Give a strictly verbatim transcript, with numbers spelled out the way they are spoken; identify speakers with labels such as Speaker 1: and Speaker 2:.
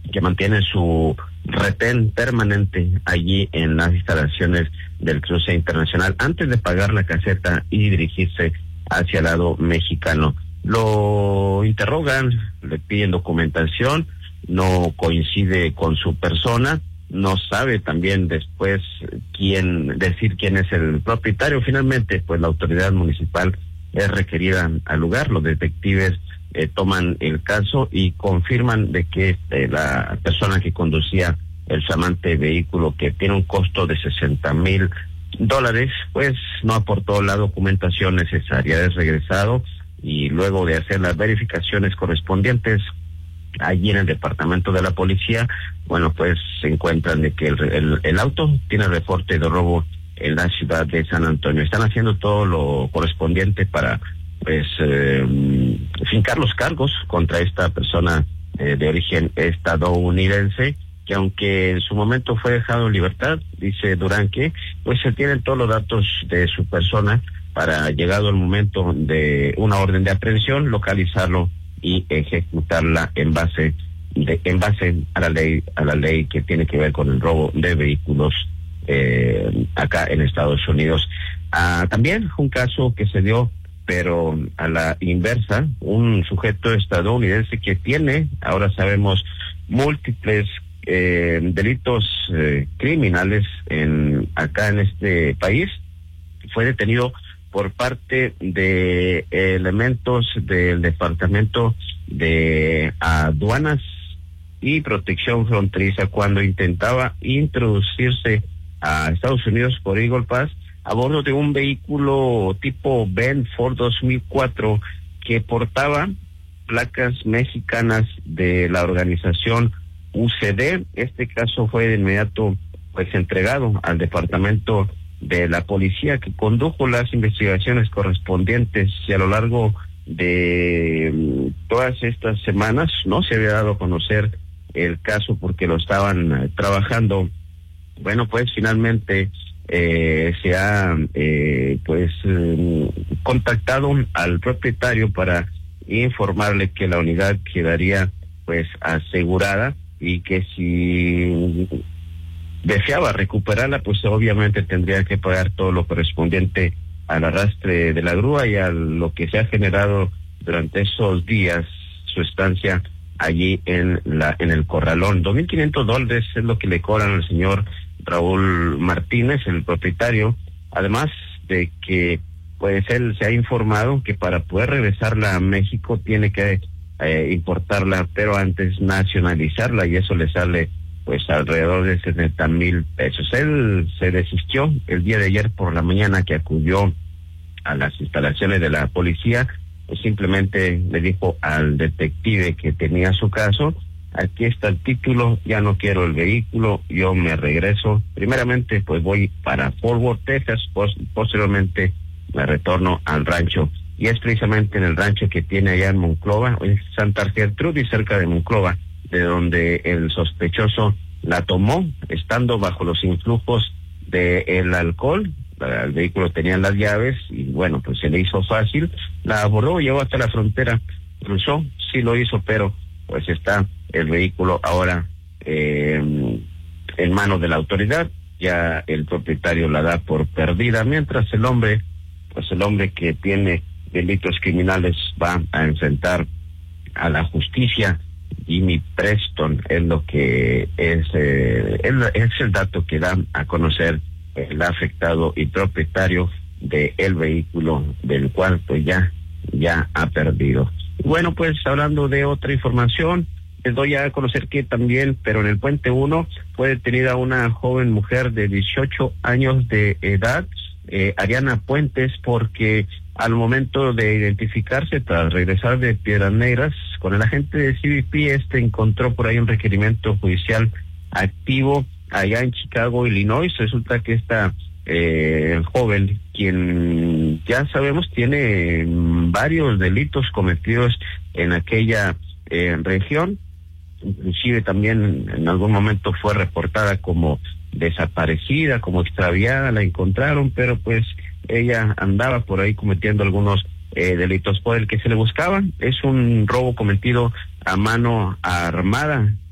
Speaker 1: que mantiene su retén permanente allí en las instalaciones del cruce internacional antes de pagar la caseta y dirigirse hacia el lado mexicano. Lo interrogan, le piden documentación, no coincide con su persona, no sabe también después quién decir quién es el propietario. Finalmente, pues la autoridad municipal es requerida al lugar. Los detectives eh, toman el caso y confirman de que eh, la persona que conducía el flamante vehículo, que tiene un costo de sesenta mil dólares, pues no aportó la documentación necesaria. Es regresado y luego de hacer las verificaciones correspondientes allí en el departamento de la policía, bueno, pues se encuentran de que el, el, el auto tiene reporte de robo en la ciudad de San Antonio. Están haciendo todo lo correspondiente para, pues, eh, fincar los cargos contra esta persona eh, de origen estadounidense, que aunque en su momento fue dejado en libertad, dice Durán, que pues se tienen todos los datos de su persona para, llegado el momento de una orden de aprehensión, localizarlo y ejecutarla en base de, en base a la ley a la ley que tiene que ver con el robo de vehículos eh, acá en Estados Unidos. Ah, también un caso que se dio, pero a la inversa, un sujeto estadounidense que tiene, ahora sabemos, múltiples eh, delitos eh, criminales en acá en este país, fue detenido por parte de elementos del Departamento de Aduanas y Protección Fronteriza cuando intentaba introducirse a Estados Unidos por Eagle Pass a bordo de un vehículo tipo Ben Ford dos mil cuatro que portaba placas mexicanas de la organización U C D. Este caso fue de inmediato pues entregado al Departamento de la Policía, que condujo las investigaciones correspondientes, y a lo largo de um, todas estas semanas no se había dado a conocer el caso porque lo estaban uh, trabajando. Bueno, pues finalmente eh, se ha eh, pues um, contactado al propietario para informarle que la unidad quedaría pues asegurada y que si deseaba recuperarla, pues obviamente tendría que pagar todo lo correspondiente al arrastre de la grúa y a lo que se ha generado durante esos días su estancia allí en la en el corralón. dos mil quinientos dólares es lo que le cobran al señor Raúl Martínez, el propietario, además de que pues él se ha informado que para poder regresarla a México tiene que eh, importarla, pero antes nacionalizarla, y eso le sale pues alrededor de setenta mil pesos. Él se desistió el día de ayer por la mañana que acudió a las instalaciones de la policía, pues simplemente le dijo al detective que tenía su caso: aquí está el título, ya no quiero el vehículo, yo me regreso. Primeramente pues voy para Fort Worth, Texas, pos posteriormente me retorno al rancho. Y es precisamente en el rancho que tiene allá en Monclova, en Santa Gertrudis, cerca de Monclova, de donde el sospechoso la tomó, estando bajo los influjos del alcohol. El vehículo tenía las llaves y bueno, pues se le hizo fácil, la abordó, llegó hasta la frontera, cruzó, sí lo hizo, pero pues está el vehículo ahora eh, en manos de la autoridad. Ya el propietario la da por perdida, mientras el hombre, pues el hombre que tiene delitos criminales va a enfrentar a la justicia. Jimmy Preston es lo que es, eh, es, es el dato que da a conocer el afectado y propietario del vehículo, del cual pues ya, ya ha perdido. Bueno, pues hablando de otra información, les doy a conocer que también, pero en el Puente uno, fue detenida una joven mujer de dieciocho años de edad, eh, Ariana Puentes, porque al momento de identificarse tras regresar de Piedras Negras con el agente de C B P, este encontró por ahí un requerimiento judicial activo allá en Chicago, Illinois. Resulta que esta eh, joven, quien ya sabemos tiene varios delitos cometidos en aquella eh, región, inclusive también en algún momento fue reportada como desaparecida, como extraviada, la encontraron, pero pues ella andaba por ahí cometiendo algunos eh, delitos. Por el que se le buscaba es un robo cometido a mano armada